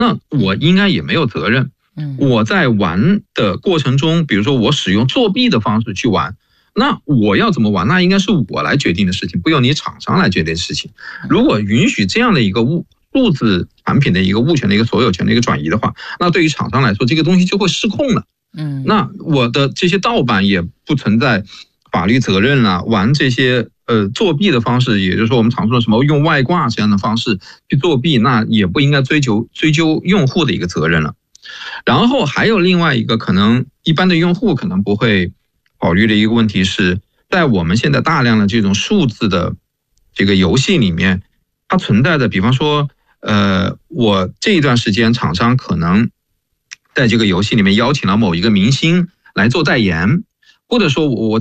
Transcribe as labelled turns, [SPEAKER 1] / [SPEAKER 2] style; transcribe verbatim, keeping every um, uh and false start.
[SPEAKER 1] 那我应该也没有责任。我在玩的过程中，比如说我使用作弊的方式去玩，那我要怎么玩，那应该是我来决定的事情，不由你厂商来决定的事情。如果允许这样的一个物数字产品的一个物权的一个所有权的一个转移的话，那对于厂商来说，这个东西就会失控了。嗯，那我的这些盗版也不存在法律责任了，玩这些呃作弊的方式，也就是说我们常说的什么用外挂这样的方式去作弊，那也不应该追究追究用户的一个责任了。然后还有另外一个可能一般的用户可能不会考虑的一个问题是，在我们现在大量的这种数字的这个游戏里面，它存在的，比方说呃我这一段时间厂商可能在这个游戏里面邀请了某一个明星来做代言，或者说我